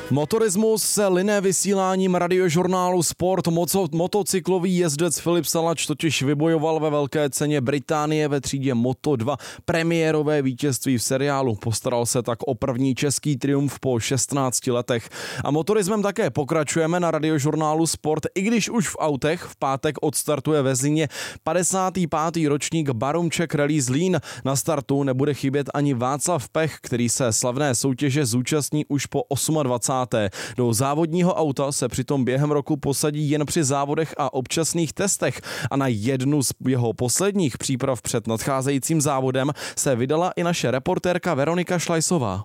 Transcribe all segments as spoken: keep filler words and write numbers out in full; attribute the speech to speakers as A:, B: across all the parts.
A: Motorismus se line vysíláním radiožurnálu Sport. Moco, motocyklový jezdec Filip Salač totiž vybojoval ve velké ceně Británie ve třídě Moto dva premiérové vítězství v seriálu. Postaral se tak o první český triumf po šestnácti letech. A motorismem také pokračujeme na radiožurnálu Sport, i když už v autech. V pátek odstartuje ve Zlíně padesátý pátý ročník Barum Czech Rally Zlín. Na startu nebude chybět ani Václav Pech, který se slavné soutěže zúčastní už po dvacáté osmé Do závodního auta se přitom během roku posadí jen při závodech a občasných testech a na jednu z jeho posledních příprav před nadcházejícím závodem se vydala i naše reportérka Veronika Šlajsová.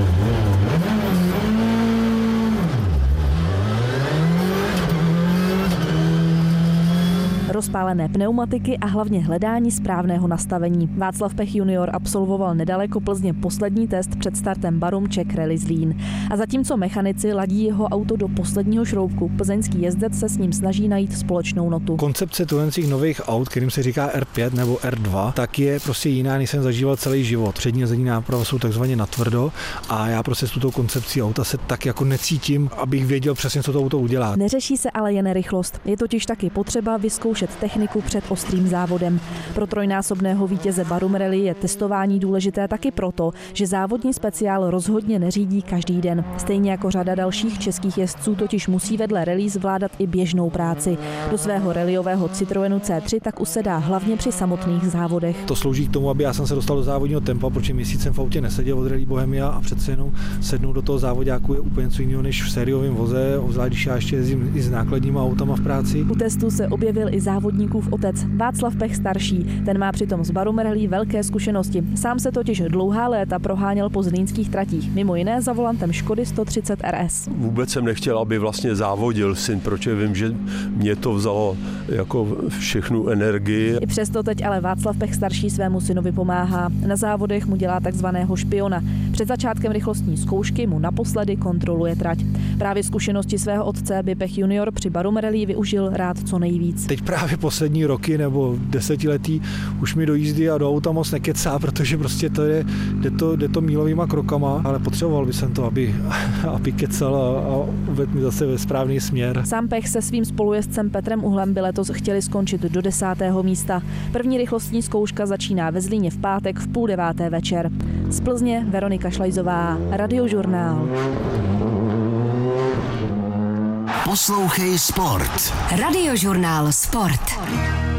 B: Rozpálené pneumatiky a hlavně hledání správného nastavení. Václav Pech junior absolvoval nedaleko Plzně poslední test před startem Barum Czech Rally Zlín. A zatímco mechanici ladí jeho auto do posledního šroubku, plzeňský jezdec se s ním snaží najít společnou notu.
C: Koncepce těch nových aut, kterým se říká R pět nebo R dva, tak je prostě jiná, než jsem zažíval celý život. Přední a zadní náprava jsou takzvaně natvrdo a já prostě s tuto koncepcí auta se tak jako necítím, abych věděl přesně, co to auto udělá.
B: Neřeší se ale jen rychlost. Je totiž taky potřeba vyzkoušet techniku před ostrým závodem. Pro trojnásobného vítěze Barum Rally je testování důležité taky proto, že závodní speciál rozhodně neřídí každý den. Stejně jako řada dalších českých jezdců totiž musí vedle rally zvládat i běžnou práci. Do svého rallyového Citroenu C tři tak usedá hlavně při samotných závodech.
C: To slouží k tomu, aby já jsem se dostal do závodního tempa, protože měsíc jsem v autě neseděl od Rally Bohemia a přece jenom sednout do toho závodáku je úplně něco jiného než v sériovém voze, obzvlášť když já ještě jezdím i s nákladníma autama v práci.
B: U testu se objevil i závodníkův otec Václav Pech starší. Ten má přitom s Barum Rally velké zkušenosti. Sám se totiž dlouhá léta proháněl po zlínských tratích, mimo jiné za volantem Škody sto třicet R S.
D: Vůbec jsem nechtěl, aby vlastně závodil syn, protože vím, že mě to vzalo jako všechnu energii.
B: I přesto teď ale Václav Pech starší svému synovi pomáhá. Na závodech mu dělá takzvaného špiona. Před začátkem rychlostní zkoušky mu naposledy kontroluje trať. Právě zkušenosti svého otce by Pech junior při Barum Rally využil rád co nejvíc.
C: Teď právě poslední roky nebo desetiletí už mi do jízdy a do auta moc nekecá, protože prostě to je, jde to, jde to mílovýma krokama, ale potřeboval bych jsem to, aby, aby kecal a, a uvedl mi zase ve správný směr.
B: Sám Pech se svým spolujezdcem Petrem Uhlem by letos chtěli skončit do desátého místa. První rychlostní zkouška začíná ve Zlíně v pátek v půl deváté večer. Z Plzně Veronika Šlajzová, Radiožurnál.
E: Poslouchej Sport.
F: Radiožurnál Sport.